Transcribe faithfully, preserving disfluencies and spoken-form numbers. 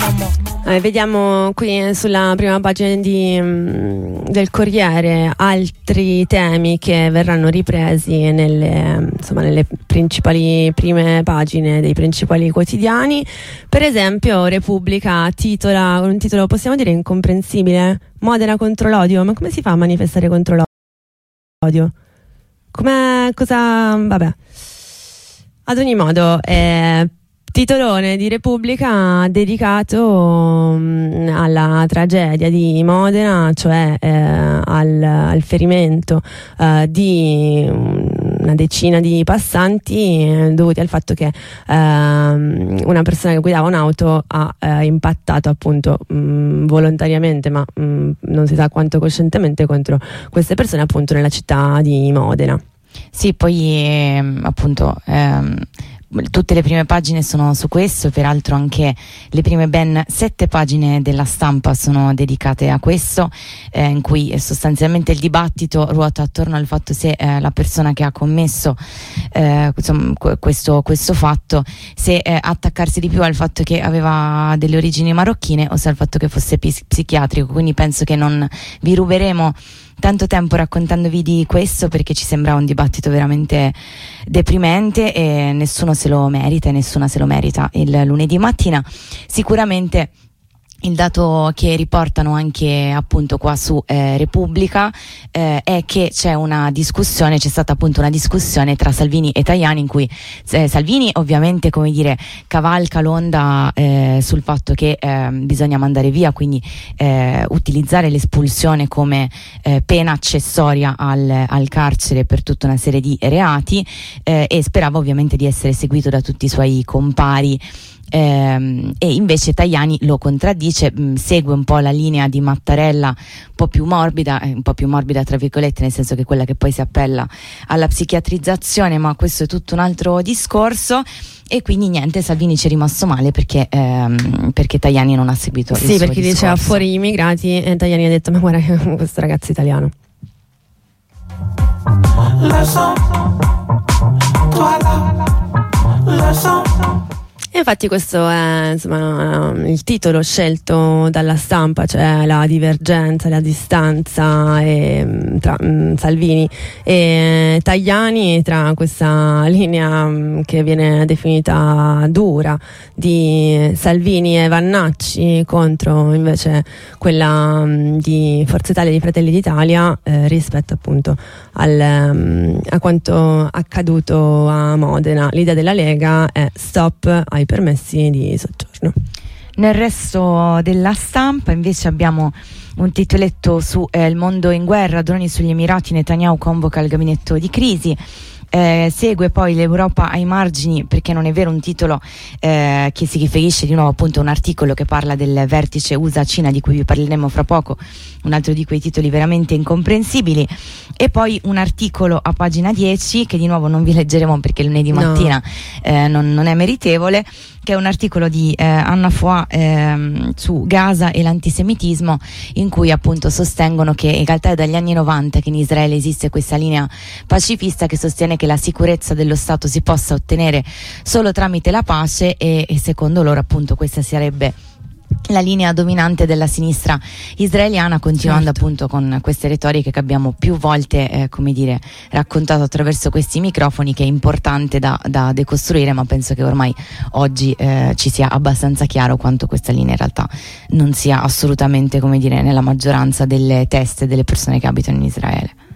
Eh, vediamo qui sulla prima pagina di, mh, del Corriere altri temi che verranno ripresi nelle, insomma, nelle principali prime pagine dei principali quotidiani. Per esempio Repubblica titola con un titolo, possiamo dire, incomprensibile: Modena contro l'odio. Ma come si fa a manifestare contro l'odio? Come, cosa, vabbè. Ad ogni modo, eh, titolone di Repubblica dedicato mh, alla tragedia di Modena, cioè eh, al, al ferimento eh, di una decina di passanti eh, dovuti al fatto che eh, una persona che guidava un'auto ha eh, impattato appunto mh, volontariamente, ma mh, non si sa quanto coscientemente, contro queste persone appunto nella città di Modena. Sì, poi ehm, appunto ehm, tutte le prime pagine sono su questo, peraltro anche le prime ben sette pagine della Stampa sono dedicate a questo, eh, in cui sostanzialmente il dibattito ruota attorno al fatto se eh, la persona che ha commesso eh, insomma, questo, questo fatto, se eh, attaccarsi di più al fatto che aveva delle origini marocchine o se al fatto che fosse pis- psichiatrico. Quindi penso che non vi ruberemo tanto tempo raccontandovi di questo, perché ci sembra un dibattito veramente deprimente e nessuno se lo merita e nessuna se lo merita il lunedì mattina. Sicuramente il dato che riportano anche appunto qua su eh, Repubblica eh, è che c'è una discussione, c'è stata appunto una discussione tra Salvini e Tajani, in cui eh, Salvini ovviamente, come dire, cavalca l'onda eh, sul fatto che eh, bisogna mandare via, quindi eh, utilizzare l'espulsione come eh, pena accessoria al, al carcere per tutta una serie di reati, eh, e sperava ovviamente di essere seguito da tutti i suoi compari. Eh, e invece Tajani lo contraddice, mh, segue un po' la linea di Mattarella, un po' più morbida, eh, un po' più morbida tra virgolette, nel senso che quella che poi si appella alla psichiatrizzazione, ma questo è tutto un altro discorso. E quindi niente, Salvini ci è rimasto male perché, ehm, perché Tajani non ha seguito il sì, suo perché discorso. Diceva fuori gli immigrati e Tajani ha detto: ma guarda, questo ragazzo italiano. E infatti questo è, insomma, il titolo scelto dalla Stampa, cioè la divergenza, la distanza e, tra mh, Salvini e Tajani, tra questa linea mh, che viene definita dura di Salvini e Vannacci contro invece quella mh, di Forza Italia e di Fratelli d'Italia, eh, rispetto appunto al, mh, a quanto accaduto a Modena. L'idea della Lega è stop ai permessi di soggiorno. Nel resto della Stampa invece abbiamo un titoletto su eh, Il mondo in guerra, droni sugli Emirati, Netanyahu convoca il gabinetto di crisi. Eh, segue poi l'Europa ai margini, perché non è vero, un titolo eh, che si riferisce di nuovo appunto a un articolo che parla del vertice U S A-Cina, di cui vi parleremo fra poco, un altro di quei titoli veramente incomprensibili. E poi un articolo a pagina dieci che di nuovo non vi leggeremo perché lunedì mattina no. eh, non, non è meritevole, che è un articolo di eh, Anna Foà eh, su Gaza e l'antisemitismo, in cui appunto sostengono che in realtà è dagli anni novanta che in Israele esiste questa linea pacifista che sostiene che la sicurezza dello Stato si possa ottenere solo tramite la pace, e, e secondo loro appunto questa sarebbe la linea dominante della sinistra israeliana, continuando certo. appunto con queste retoriche che abbiamo più volte eh, come dire raccontato attraverso questi microfoni, che è importante da, da decostruire, ma penso che ormai oggi eh, ci sia abbastanza chiaro quanto questa linea in realtà non sia assolutamente, come dire, nella maggioranza delle teste delle persone che abitano in Israele.